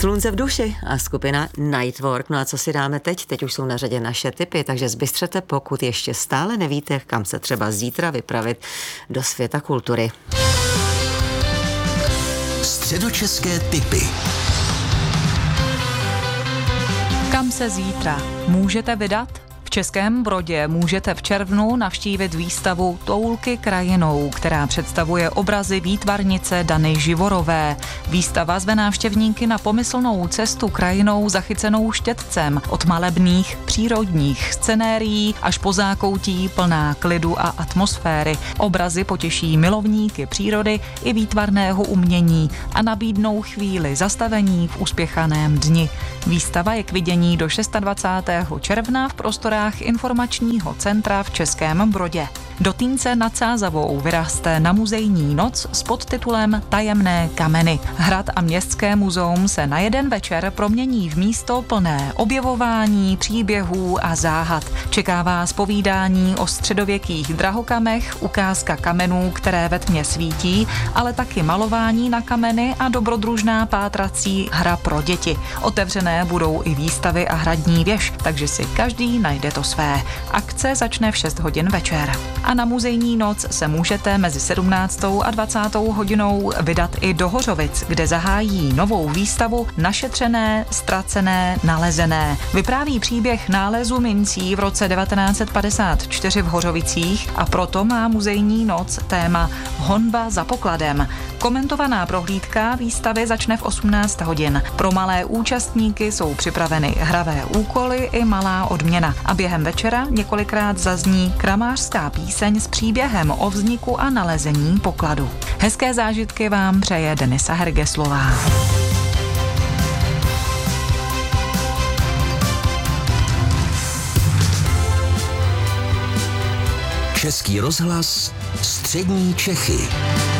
Slunce v duši a skupina Nightwork. No a co si dáme teď? Teď už jsou na řadě naše tipy, takže zbystřete, pokud ještě stále nevíte, kam se třeba zítra vypravit do světa kultury. Středočeské tipy. Kam se zítra můžete vydat? V Českém Brodě můžete v červnu navštívit výstavu Toulky krajinou, která představuje obrazy výtvarnice Dany Živorové. Výstava zve návštěvníky na pomyslnou cestu krajinou zachycenou štětcem od malebných přírodních scenérií až po zákoutí plná klidu a atmosféry. Obrazy potěší milovníky přírody i výtvarného umění a nabídnou chvíli zastavení v uspěchaném dni. Výstava je k vidění do 26. června v prostorách informačního centra v Českém Brodě. Do Týnce nad Sázavou vyraste na muzejní noc s podtitulem Tajemné kameny. Hrad a městské muzeum se na jeden večer promění v místo plné objevování, příběhů a záhad. Čeká vás povídání o středověkých drahokamech, ukázka kamenů, které ve tmě svítí, ale taky malování na kameny a dobrodružná pátrací hra pro děti. Otevřené budou i výstavy a hradní věž, takže si každý najde to své. Akce začne v 6 hodin večer. A na muzejní noc se můžete mezi 17. a 20. hodinou vydat i do Hořovic, kde zahájí novou výstavu Našetřené, ztracené, nalezené. Vypráví příběh nálezu mincí v roce 1954 v Hořovicích a proto má muzejní noc téma Honba za pokladem. Komentovaná prohlídka výstavy začne v 18 hodin. Pro malé účastníky jsou připraveny hravé úkoly i malá odměna. A během večera několikrát zazní kramářská píseň s příběhem o vzniku a nalezení pokladu. Hezké zážitky vám přeje Denisa Hergeslová. Český rozhlas, střední Čechy.